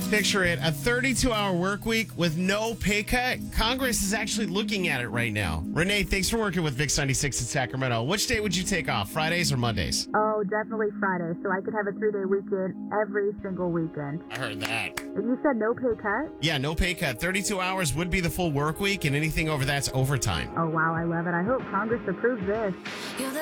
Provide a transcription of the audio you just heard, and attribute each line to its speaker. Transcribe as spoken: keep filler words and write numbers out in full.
Speaker 1: Picture it, a thirty-two hour work week with no pay cut. Congress is actually looking at it right now. Renee, thanks for working with Vix ninety-six in Sacramento. Which day would you take off, Fridays or Mondays?
Speaker 2: Oh, definitely Friday, so I could have a three-day weekend every single weekend.
Speaker 1: I heard that.
Speaker 2: And you said no pay cut?
Speaker 1: Yeah, no pay cut. thirty-two hours would be the full work week, and anything over that's overtime.
Speaker 2: Oh, wow, I love it. I hope Congress approves this.